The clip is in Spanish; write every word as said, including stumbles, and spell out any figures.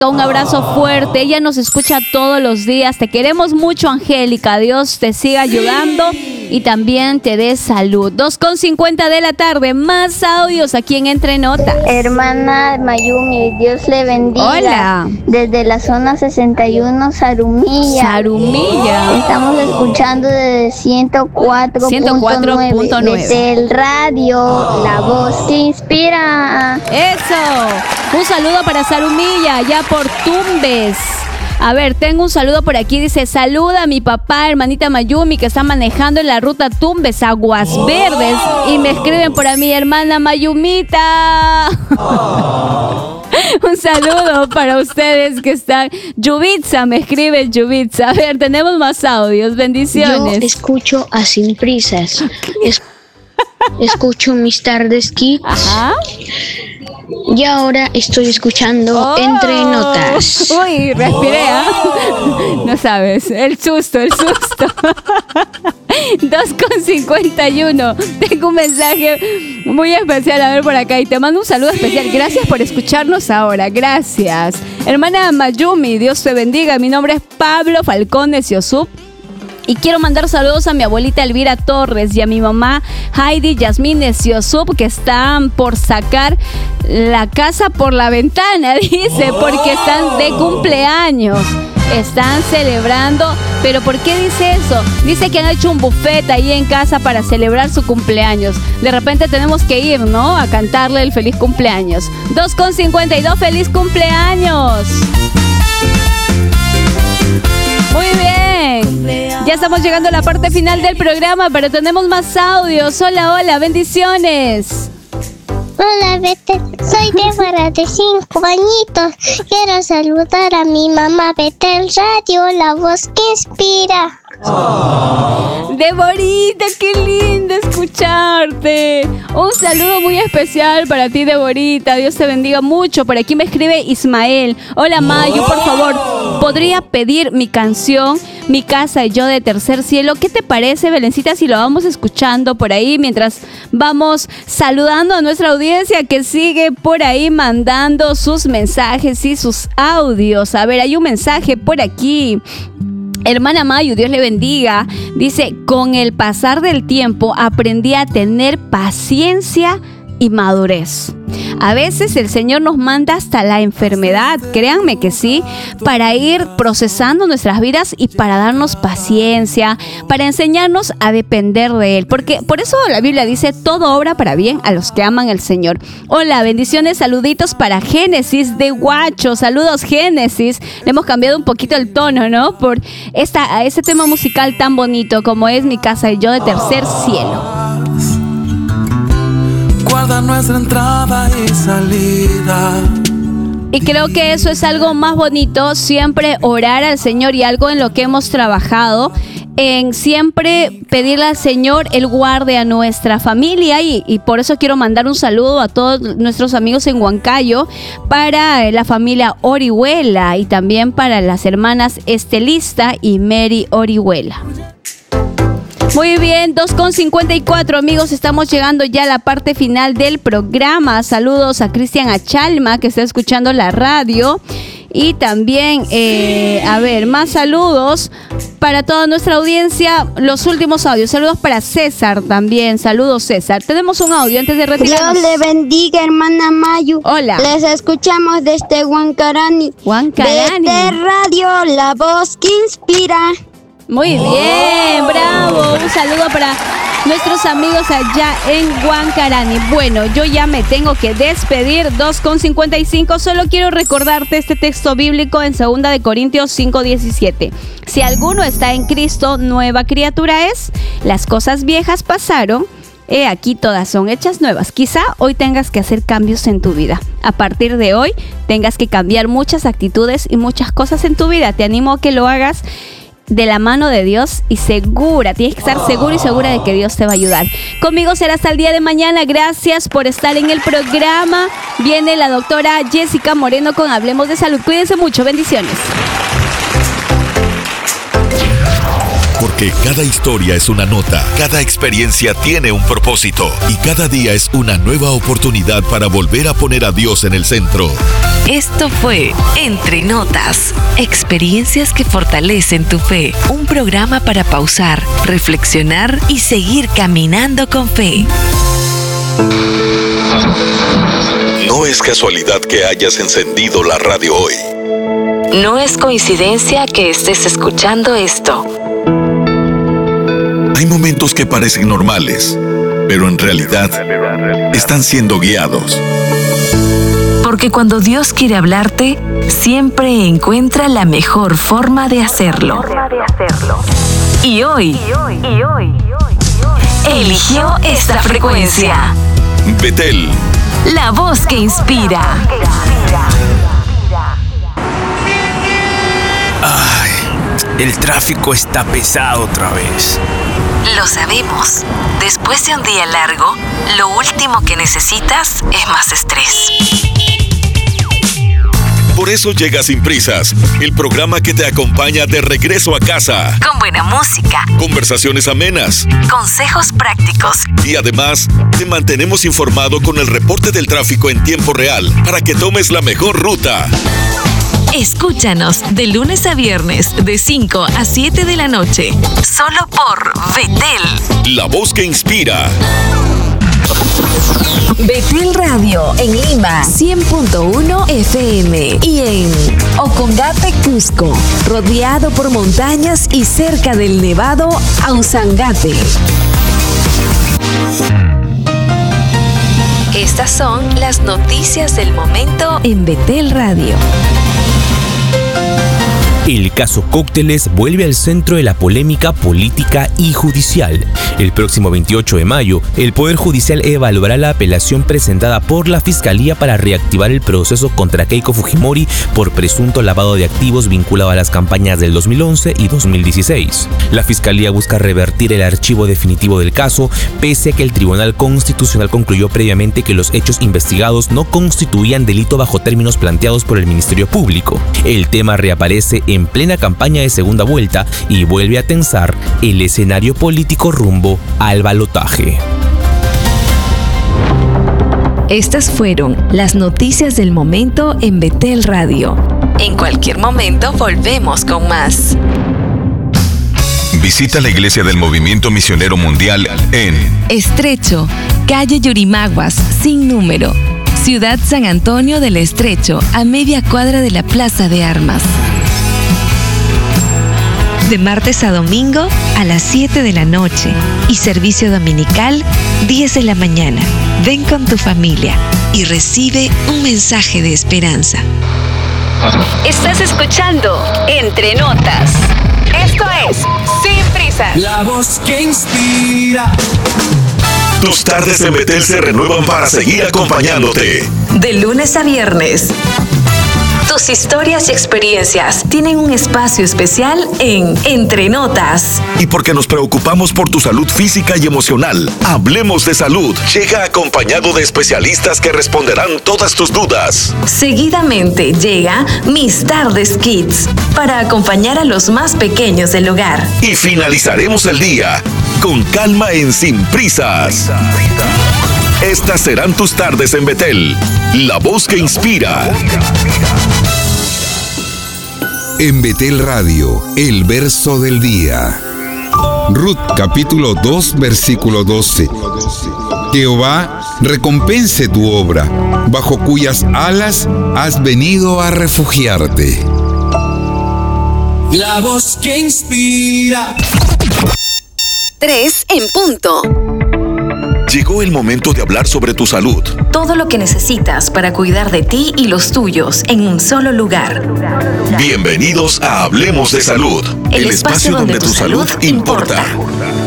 Un abrazo fuerte. Ella nos escucha todos los días. Te queremos mucho, Angélica. Dios te siga ayudando y también te dé salud. dos con cincuenta de la tarde. Más audios aquí en Entre Notas. Hermana Mayumi, Dios le bendiga. Hola. Desde la zona sesenta y uno, Zarumilla. Zarumilla. Estamos escuchando desde ciento cuatro punto nueve. Desde el radio, la voz que inspira. Eso. Un saludo para Zarumilla, allá por Tumbes. A ver, tengo un saludo por aquí. Dice, saluda a mi papá, hermanita Mayumi, que está manejando en la ruta Tumbes, Aguas Verdes. Y me escriben por a mi hermana Mayumita. Oh. Un saludo para ustedes que están. Yubitsa, me escribe Yubitsa. A ver, tenemos más audios. Bendiciones. Yo escucho a Sin Prisas. Es- escucho mis tardes kids. Ajá. Y ahora estoy escuchando oh. Entre Notas. Uy, respiré, ¿eh? No sabes, el susto, el susto. dos con cincuenta y uno. Tengo un mensaje muy especial, a ver por acá. Y te mando un saludo especial. Gracias por escucharnos ahora, gracias. Hermana Mayumi, Dios te bendiga. Mi nombre es Pablo Falcón de Ciosup. Y quiero mandar saludos a mi abuelita Elvira Torres y a mi mamá Heidi Yasmín Ciosup, que están por sacar la casa por la ventana, dice, porque están de cumpleaños. Están celebrando, pero ¿por qué dice eso? Dice que han hecho un buffet ahí en casa para celebrar su cumpleaños. De repente tenemos que ir, ¿no? A cantarle el feliz cumpleaños. dos con cincuenta y dos, feliz cumpleaños. Muy bien. Ya estamos llegando a la parte final del programa, pero tenemos más audios. Hola, hola, bendiciones. Hola, Betel. Soy Débora de cinco añitos. Quiero saludar a mi mamá Betel Radio, la voz que inspira. Oh. Deborita, qué lindo escucharte. Un saludo muy especial para ti, Deborita. Dios te bendiga mucho. Por aquí me escribe Ismael. Hola, Mayu, por favor, ¿podría pedir mi canción Mi casa y yo de Tercer Cielo? ¿Qué te parece, Belencita, si lo vamos escuchando por ahí mientras vamos saludando a nuestra audiencia que sigue por ahí mandando sus mensajes y sus audios? A ver, hay un mensaje por aquí. Hermana Mayu, Dios le bendiga. Dice, con el pasar del tiempo aprendí a tener paciencia y madurez. A veces el Señor nos manda hasta la enfermedad, créanme que sí, para ir procesando nuestras vidas y para darnos paciencia, para enseñarnos a depender de Él. Porque por eso la Biblia dice, todo obra para bien a los que aman al Señor. Hola, bendiciones, saluditos para Génesis de Huacho. Saludos, Génesis. Le hemos cambiado un poquito el tono, ¿no? Por esta, este tema musical tan bonito como es Mi casa y yo de Tercer Cielo. Guarda nuestra entrada y salida. Y creo que eso es algo más bonito, siempre orar al Señor, y algo en lo que hemos trabajado, en siempre pedirle al Señor el guarde a nuestra familia, y, y por eso quiero mandar un saludo a todos nuestros amigos en Huancayo, para la familia Orihuela y también para las hermanas Estelista y Mary Orihuela. Muy bien, dos con cincuenta y cuatro, amigos, estamos llegando ya a la parte final del programa. Saludos a Cristian Achalma, que está escuchando la radio. Y también, eh, a ver, más saludos para toda nuestra audiencia. Los últimos audios. Saludos para César también. Saludos, César. Tenemos un audio antes de retirarnos. Dios le bendiga, hermana Mayu. Hola. Les escuchamos desde Huancarani. Huancarani. Desde Radio, la voz que inspira. Muy bien, bravo. Un saludo para nuestros amigos allá en Huancarani. Bueno, yo ya me tengo que despedir. dos con cincuenta y cinco. Solo quiero recordarte este texto bíblico en segunda de Corintios cinco diecisiete. Si alguno está en Cristo, nueva criatura es. Las cosas viejas pasaron. He aquí, todas son hechas nuevas. Quizá hoy tengas que hacer cambios en tu vida. A partir de hoy tengas que cambiar muchas actitudes y muchas cosas en tu vida. Te animo a que lo hagas de la mano de Dios y segura, tienes que estar seguro y segura de que Dios te va a ayudar. Conmigo será hasta el día de mañana. Gracias por estar en el programa. Viene la doctora Jessica Moreno con Hablemos de Salud. Cuídense mucho, bendiciones. Porque cada historia es una nota, cada experiencia tiene un propósito y cada día es una nueva oportunidad para volver a poner a Dios en el centro. Esto fue Entre Notas, experiencias que fortalecen tu fe. Un programa para pausar, reflexionar y seguir caminando con fe. No es casualidad que hayas encendido la radio hoy. No es coincidencia que estés escuchando esto. Hay momentos que parecen normales, pero en realidad están siendo guiados. Porque cuando Dios quiere hablarte, siempre encuentra la mejor forma de hacerlo. Y hoy, eligió esta frecuencia. Betel, la voz que inspira. Ay, el tráfico está pesado otra vez. Lo sabemos. Después de un día largo, lo último que necesitas es más estrés. Por eso llega Sin Prisas, el programa que te acompaña de regreso a casa. Con buena música, conversaciones amenas, consejos prácticos. Y además, te mantenemos informado con el reporte del tráfico en tiempo real para que tomes la mejor ruta. Escúchanos de lunes a viernes de cinco a siete de la noche, solo por Betel. La voz que inspira. Betel Radio en Lima, cien punto uno F M, y en Ocongate, Cusco, rodeado por montañas y cerca del nevado Ausangate. Estas son las noticias del momento en Betel Radio. El caso Cócteles vuelve al centro de la polémica política y judicial. El próximo veintiocho de mayo, el Poder Judicial evaluará la apelación presentada por la Fiscalía para reactivar el proceso contra Keiko Fujimori por presunto lavado de activos vinculado a las campañas del dos mil once y dos mil dieciséis. La Fiscalía busca revertir el archivo definitivo del caso, pese a que el Tribunal Constitucional concluyó previamente que los hechos investigados no constituían delito bajo términos planteados por el Ministerio Público. El tema reaparece en plena campaña de segunda vuelta y vuelve a tensar el escenario político rumbo al balotaje. Estas fueron las noticias del momento en Betel Radio. En cualquier momento volvemos con más. Visita la iglesia del Movimiento Misionero Mundial en Estrecho, calle Yurimaguas, sin número. Ciudad San Antonio del Estrecho, a media cuadra de la Plaza de Armas. De martes a domingo a las siete de la noche y servicio dominical diez de la mañana. Ven con tu familia y recibe un mensaje de esperanza. Estás escuchando Entre Notas. Esto es Sin Prisas. La voz que inspira. Tus tardes en Betel se renuevan para seguir acompañándote. De lunes a viernes. Tus historias y experiencias tienen un espacio especial en Entre Notas. Y porque nos preocupamos por tu salud física y emocional, Hablemos de Salud llega acompañado de especialistas que responderán todas tus dudas. Seguidamente llega Mis Tardes Kids para acompañar a los más pequeños del hogar. Y finalizaremos el día con calma en Sin Prisas. Estas serán tus tardes en Betel, la voz que inspira. En Betel Radio, el verso del día. Ruth capítulo dos, versículo doce. Jehová recompense tu obra, bajo cuyas alas has venido a refugiarte. La voz que inspira. Tres en punto. Llegó el momento de hablar sobre tu salud. Todo lo que necesitas para cuidar de ti y los tuyos en un solo lugar. Bienvenidos a Hablemos de Salud, el, el espacio, espacio donde, donde tu salud, salud importa. importa.